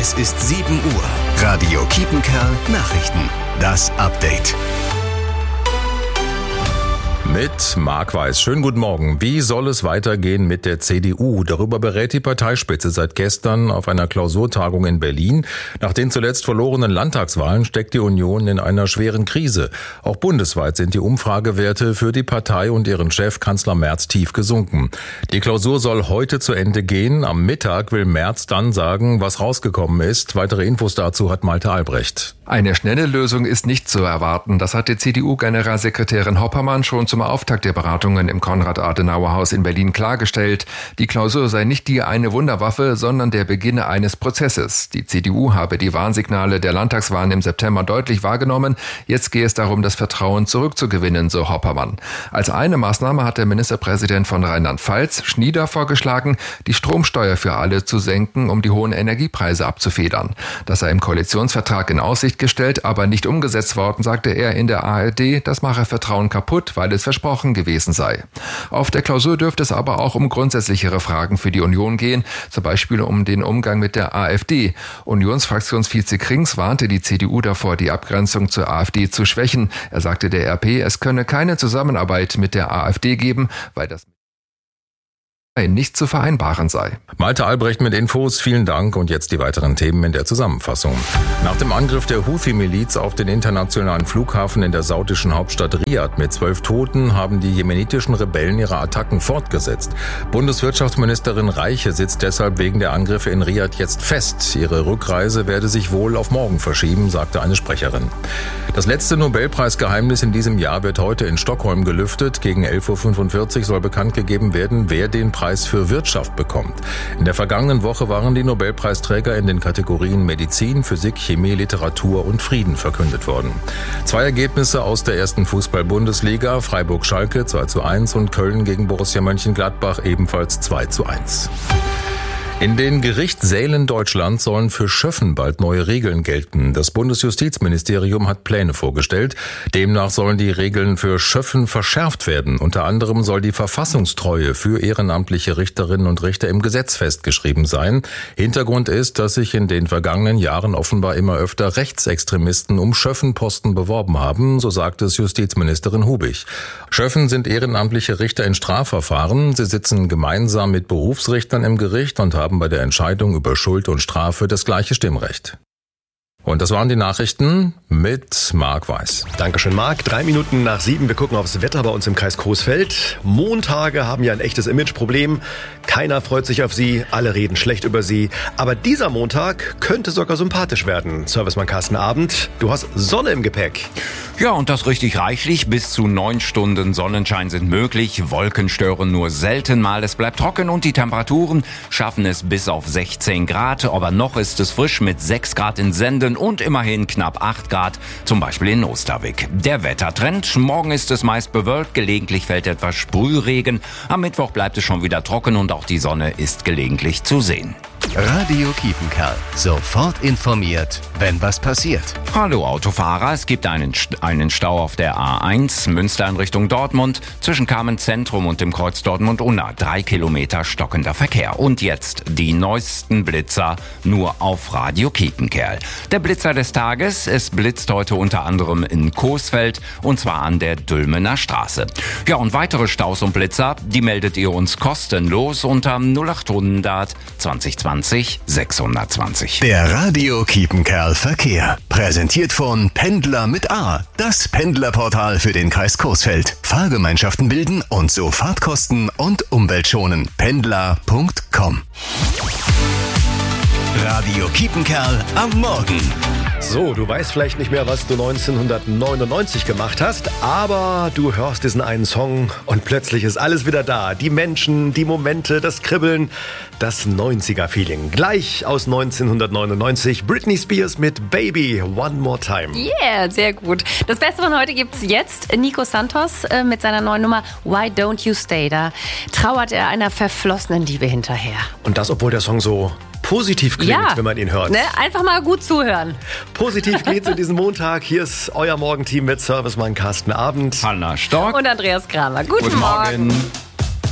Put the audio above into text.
Es ist 7 Uhr. Radio Kiepenkerl Nachrichten. Das Update. Mit Marc Weiß. Schönen guten Morgen. Wie soll es weitergehen mit der CDU? Darüber berät die Parteispitze seit gestern auf einer Klausurtagung in Berlin. Nach den zuletzt verlorenen Landtagswahlen steckt die Union in einer schweren Krise. Auch bundesweit sind die Umfragewerte für die Partei und ihren Chef Kanzler Merz tief gesunken. Die Klausur soll heute zu Ende gehen. Am Mittag will Merz dann sagen, was rausgekommen ist. Weitere Infos dazu hat Malte Albrecht. Eine schnelle Lösung ist nicht zu erwarten. Das hat die CDU-Generalsekretärin Hoppermann schon zum Auftakt der Beratungen im Konrad-Adenauer-Haus in Berlin klargestellt. Die Klausur sei nicht die eine Wunderwaffe, sondern der Beginn eines Prozesses. Die CDU habe die Warnsignale der Landtagswahlen im September deutlich wahrgenommen. Jetzt gehe es darum, das Vertrauen zurückzugewinnen, so Hoppermann. Als eine Maßnahme hat der Ministerpräsident von Rheinland-Pfalz, Schnieder, vorgeschlagen, die Stromsteuer für alle zu senken, um die hohen Energiepreise abzufedern. Das sei im Koalitionsvertrag in Aussicht gestellt, aber nicht umgesetzt worden, sagte er in der ARD. Das mache Vertrauen kaputt, weil es versprochen gewesen sei. Auf der Klausur dürfte es aber auch um grundsätzlichere Fragen für die Union gehen, zum Beispiel um den Umgang mit der AfD. Unionsfraktionsvize Krings warnte die CDU davor, die Abgrenzung zur AfD zu schwächen. Er sagte der RP, es könne keine Zusammenarbeit mit der AfD geben, weil das nicht zu vereinbaren sei. Malte Albrecht mit Infos, vielen Dank und jetzt die weiteren Themen in der Zusammenfassung. Nach dem Angriff der Houthi-Miliz auf den internationalen Flughafen in der saudischen Hauptstadt Riad mit 12 Toten haben die jemenitischen Rebellen ihre Attacken fortgesetzt. Bundeswirtschaftsministerin Reiche sitzt deshalb wegen der Angriffe in Riad jetzt fest. Ihre Rückreise werde sich wohl auf morgen verschieben, sagte eine Sprecherin. Das letzte Nobelpreisgeheimnis in diesem Jahr wird heute in Stockholm gelüftet. Gegen 11.45 Uhr soll bekannt gegeben werden, wer den Preis für Wirtschaft bekommt. In der vergangenen Woche waren die Nobelpreisträger in den Kategorien Medizin, Physik, Chemie, Literatur und Frieden verkündet worden. 2 Ergebnisse aus der ersten Fußball-Bundesliga, Freiburg-Schalke 2:1 und Köln gegen Borussia Mönchengladbach ebenfalls 2:1. In den Gerichtssälen Deutschlands sollen für Schöffen bald neue Regeln gelten. Das Bundesjustizministerium hat Pläne vorgestellt. Demnach sollen die Regeln für Schöffen verschärft werden. Unter anderem soll die Verfassungstreue für ehrenamtliche Richterinnen und Richter im Gesetz festgeschrieben sein. Hintergrund ist, dass sich in den vergangenen Jahren offenbar immer öfter Rechtsextremisten um Schöffenposten beworben haben, so sagte es Justizministerin Hubig. Schöffen sind ehrenamtliche Richter in Strafverfahren. Sie sitzen gemeinsam mit Berufsrichtern im Gericht und haben bei der Entscheidung über Schuld und Strafe das gleiche Stimmrecht. Und das waren die Nachrichten mit Marc Weiß. Dankeschön, Marc. 3 Minuten nach 7. Wir gucken aufs Wetter bei uns im Kreis Coesfeld. Montage haben ja ein echtes Imageproblem. Keiner freut sich auf sie, alle reden schlecht über sie. Aber dieser Montag könnte sogar sympathisch werden. Servicemann Carsten Abend, du hast Sonne im Gepäck. Ja, und das richtig reichlich. Bis zu 9 Stunden Sonnenschein sind möglich. Wolken stören nur selten mal. Es bleibt trocken und die Temperaturen schaffen es bis auf 16 Grad. Aber noch ist es frisch mit 6 Grad in Senden und immerhin knapp 8 Grad, zum Beispiel in Osterwijk. Der Wettertrend: Morgen ist es meist bewölkt, gelegentlich fällt etwas Sprühregen. Am Mittwoch bleibt es schon wieder trocken und auch die Sonne ist gelegentlich zu sehen. Radio Kiepenkerl. Sofort informiert, wenn was passiert. Hallo Autofahrer, es gibt einen Stau auf der A1 Münster in Richtung Dortmund zwischen Kamen Zentrum und dem Kreuz Dortmund-Unna. 3 Kilometer stockender Verkehr. Und jetzt die neuesten Blitzer nur auf Radio Kiepenkerl. Der Blitzer des Tages: Es blitzt heute unter anderem in Coesfeld und zwar an der Dülmener Straße. Ja, und weitere Staus und Blitzer, die meldet ihr uns kostenlos unter 0800 2020 620. Der Radio Kiepenkerl Verkehr. Präsentiert von Pendler mit A. Das Pendlerportal für den Kreis Coesfeld. Fahrgemeinschaften bilden und so Fahrtkosten und Umwelt schonen. Pendler.com. Radio Kiepenkerl am Morgen. So, du weißt vielleicht nicht mehr, was du 1999 gemacht hast, aber du hörst diesen einen Song und plötzlich ist alles wieder da. Die Menschen, die Momente, das Kribbeln, das 90er-Feeling. Gleich aus 1999, Britney Spears mit Baby, One More Time. Yeah, sehr gut. Das Beste von heute gibt's jetzt. Nico Santos mit seiner neuen Nummer Why Don't You Stay. Da trauert er einer verflossenen Liebe hinterher. Und das, obwohl der Song so positiv klingt, ja, wenn man ihn hört. Ne? Einfach mal gut zuhören. Positiv geht's in diesem Montag. Hier ist euer Morgenteam mit Servicemann Carsten Abend, Hanna Stork und Andreas Kramer. Guten Morgen.